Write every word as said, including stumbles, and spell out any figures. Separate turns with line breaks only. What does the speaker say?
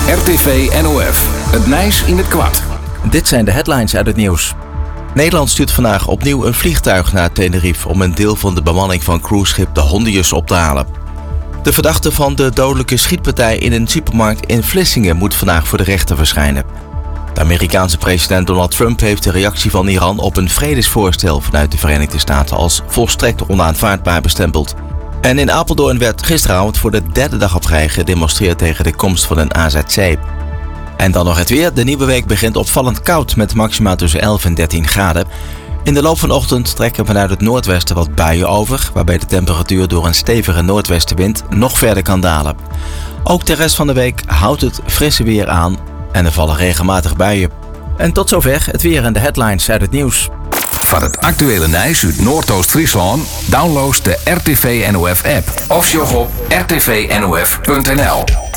R T V N O F. Het Nijs in het kwart.
Dit zijn de headlines uit het nieuws. Nederland stuurt vandaag opnieuw een vliegtuig naar Tenerife om een deel van de bemanning van cruiseschip de Hondius op te halen. De verdachte van de dodelijke schietpartij in een supermarkt in Vlissingen moet vandaag voor de rechter verschijnen. De Amerikaanse president Donald Trump heeft de reactie van Iran op een vredesvoorstel vanuit de Verenigde Staten als volstrekt onaanvaardbaar bestempeld. En in Apeldoorn werd gisteravond voor de derde dag op rij gedemonstreerd tegen de komst van een A Z C. En dan nog het weer. De nieuwe week begint opvallend koud met maxima tussen elf en dertien graden. In de loop van de ochtend trekken vanuit het noordwesten wat buien over, waarbij de temperatuur door een stevige noordwestenwind nog verder kan dalen. Ook de rest van de week houdt het frisse weer aan en er vallen regelmatig buien. En tot zover het weer en de headlines uit het nieuws.
Van het actuele Nijs uit Noordoost-Friesland download de R T V N O F app of sjog op r t v n o f punt n l.